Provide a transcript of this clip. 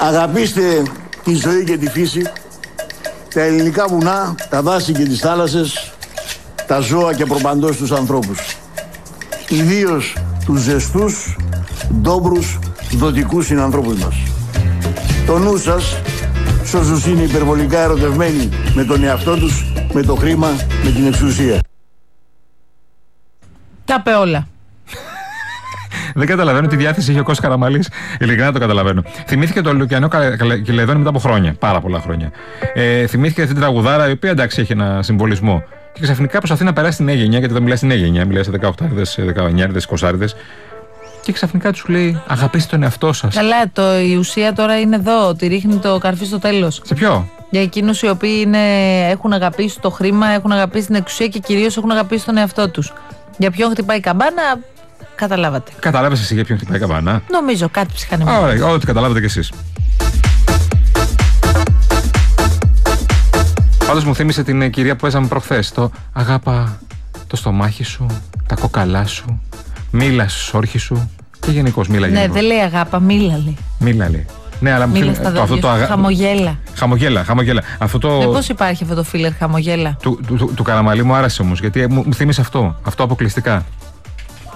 Αγαπήστε τη ζωή και τη φύση, τα ελληνικά βουνά, τα δάση και τις θάλασσες, τα ζώα και προπαντός τους ανθρώπους. Ιδίως τους ζεστούς, ντόμπρους, δοτικούς συνανθρώπους μας. Το νου σας, σ' όσους είναι υπερβολικά ερωτευμένοι με τον εαυτό τους, με το χρήμα, με την εξουσία. Τα είπε όλα. Δεν καταλαβαίνω τι διάθεση έχει ο Κώστας Καραμανλής. Ειλικρινά το καταλαβαίνω. Θυμήθηκε το Λουκιανό Κελεδόνι μετά από χρόνια. Πάρα πολλά χρόνια. Θυμήθηκε αυτή την τραγουδάρα, η οποία εντάξει έχει ένα συμβολισμό. Και ξαφνικά προσπαθεί να περάσει στην νέα γενιά, γιατί δεν μιλάει στην νέα γενιά, μιλάει σε 18, 19, 20. Και ξαφνικά του λέει: αγαπήστε τον εαυτό σας. Καλά, η ουσία τώρα είναι εδώ, ότι ρίχνει το καρφί στο τέλος. Σε ποιο? Για εκείνους οι οποίοι έχουν αγαπήσει το χρήμα, έχουν αγαπήσει την εξουσία και κυρίως έχουν αγαπήσει τον εαυτό τους. Για ποιον χτυπάει η καμπάνα, καταλάβατε. Κατάλαβες εσύ για ποιον χτυπάει η καμπάνα? Νομίζω κάτι ψυχανεμικό. Ωραία, ό,τι καταλάβατε κι εσείς. Πάντως μου θύμισε την κυρία που παίζαμε προχθές. Το αγάπα το στομάχι σου, τα κόκαλά σου, μίλα στους όρχες σου και γενικώς μίλα. Ναι, δεν λέει αγάπα, μίλα λέει. Μίλα λέει. Ναι, αλλά μου μίλα στα δόντια, χαμογέλα. Χαμογέλα. Μήπως υπάρχει αυτό το φίλερ χαμογέλα. Του Καραμανλή μου άρεσε όμως, γιατί μου θύμισε αυτό αποκλειστικά.